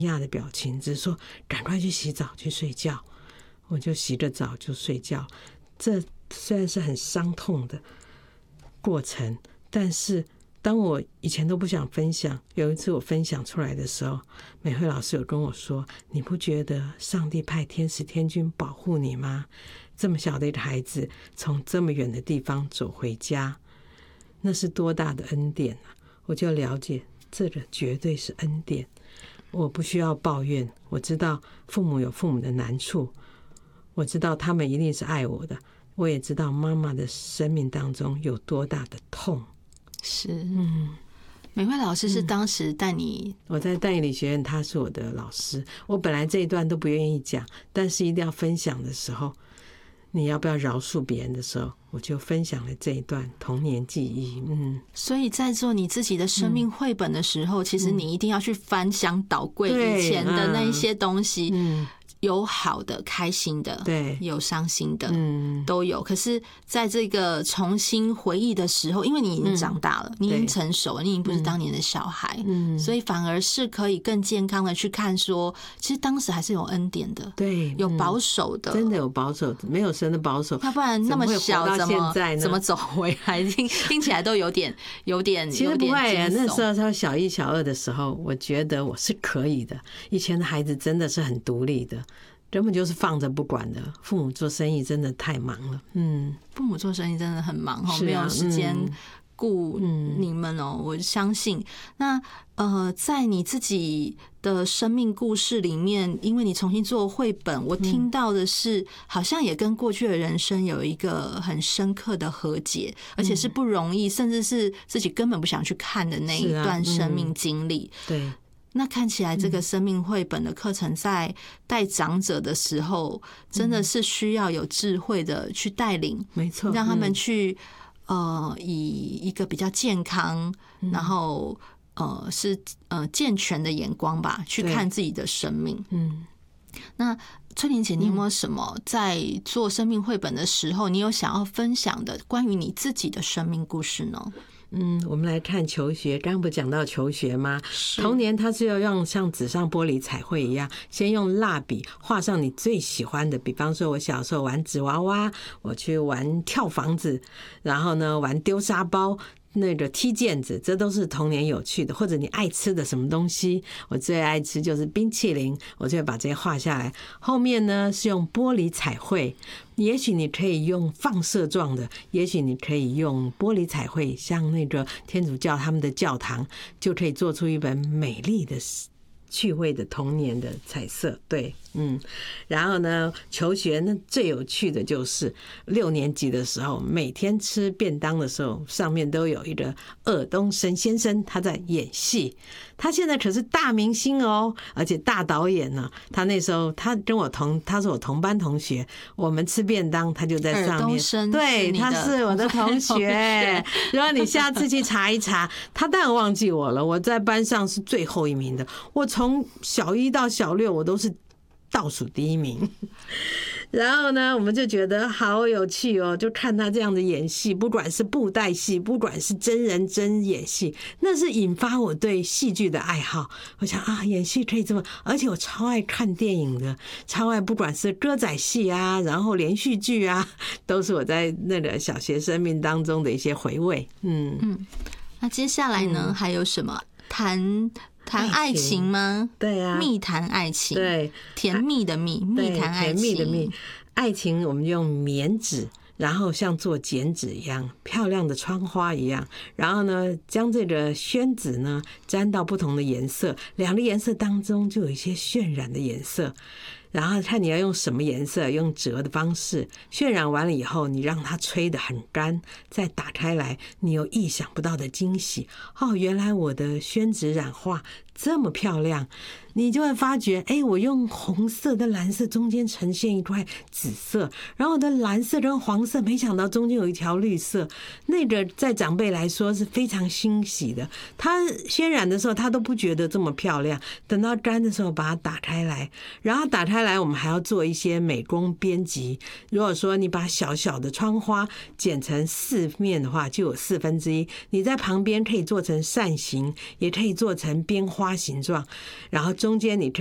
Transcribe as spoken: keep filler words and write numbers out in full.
讶的表情，只是说赶快去洗澡去睡觉。我就洗着澡就睡觉。这虽然是很伤痛的过程，但是当我以前都不想分享，有一次我分享出来的时候，美惠老师有跟我说，你不觉得上帝派天使天军保护你吗？这么小的一个孩子从这么远的地方走回家，那是多大的恩典啊！我就了解这个绝对是恩典。我不需要抱怨，我知道父母有父母的难处，我知道他们一定是爱我的，我也知道妈妈的生命当中有多大的痛。 是，嗯，美惠老师是当时带你、 嗯、我在淡宜理学院，他是我的老师。我本来这一段都不愿意讲，但是一定要分享的时候，你要不要饶恕别人的时候，我就分享了这一段童年记忆。嗯， 所以在做你自己的生命绘本的时候、嗯、其实你一定要去翻箱倒柜以前的那一些东西。嗯，有好的开心的，对，有伤心的，嗯，都有。可是在这个重新回忆的时候，因为你已经长大了、嗯、你已经成熟了，你已经不是当年的小孩，嗯，所以反而是可以更健康的去看说，其实当时还是有恩典的，对，有保守的、嗯、 真的有保守，没有神的保守， 要不然那么小怎么怎么走回来，听听起来都有点有点其实不会啊，那时候他小一小二的时候，我觉得我是可以的。以前的孩子真的是很独立的，根本就是放着不管的。父母做生意真的太忙了，嗯， 父母做生意真的很忙，啊、没有时间顾你们哦。嗯、我相信，那呃，在你自己的生命故事里面，因为你重新做绘本，我听到的是，好像也跟过去的人生有一个很深刻的和解，而且是不容易，甚至是自己根本不想去看的那一段生命经历。啊嗯、对。那看起来这个生命绘本的课程在带长者的时候，真的是需要有智慧的去带领，没错，让他们去呃以一个比较健康，然后呃是呃健全的眼光吧，去看自己的生命。嗯，那翠玲姐，你有没有什么在做生命绘本的时候，你有想要分享的关于你自己的生命故事呢？ 嗯，我们来看求学。刚刚不讲到求学吗？童年它是要用像纸上玻璃彩绘一样，先用蜡笔画上你最喜欢的。比方说，我小时候玩纸娃娃，我去玩跳房子，然后呢玩丢沙包，那个踢毽子，这都是童年有趣的。或者你爱吃的什么东西，我最爱吃就是冰淇淋，我就会把这些画下来。后面呢是用玻璃彩绘，也许你可以用放射状的，也许你可以用玻璃彩绘，像那个天主教他们的教堂，就可以做出一本美丽的趣味的童年的彩色。对，嗯，然后呢，求学那最有趣的就是六年级的时候，每天吃便当的时候，上面都有一个尔冬升先生，他在演戏。他现在可是大明星哦，而且大导演呢。他那时候他跟我同，他是我同班同学，我们吃便当，他就在上面。对，他是我的同学。如果你下次去查一查，他当然忘记我了。我在班上是最后一名的，我从小一到小六，我都是倒数第一名。然后呢，我们就觉得好有趣哦，就看他这样的演戏，不管是布袋戏，不管是真人真演戏，那是引发我对戏剧的爱好。我想啊，演戏可以这么，而且我超爱看电影的，超爱不管是歌仔戏啊，然后连续剧啊，都是我在那个小学生命当中的一些回味。嗯嗯， 那接下来呢，嗯、还有什么谈？谈爱情吗？ 对呀、啊， 蜜谈爱情， 对， 甜蜜的蜜，蜜谈爱情， 甜蜜的蜜，爱情我们用棉纸，然后像做剪纸一样，漂亮的窗花一样，然后呢，将这个宣纸呢沾到不同的颜色，两个颜色当中就有一些渲染的颜色。然后看你要用什么颜色，用折的方式渲染完了以后，你让它吹得很干，再打开来，你有意想不到的惊喜。哦，原来我的宣纸染画这么漂亮，你就会发觉，哎，我用红色跟蓝色中间呈现一块紫色，然后我的蓝色跟黄色，没想到中间有一条绿色，那个在长辈来说是非常欣喜的。他渲染的时候，他都不觉得这么漂亮，等到干的时候把它打开来，然后打开开来我们还要做一些美工编辑。如果说你把小小的窗花剪成四面的话，就有四分之一，你在旁边可以做成扇形，也可以做成编花形状，然后中间你可以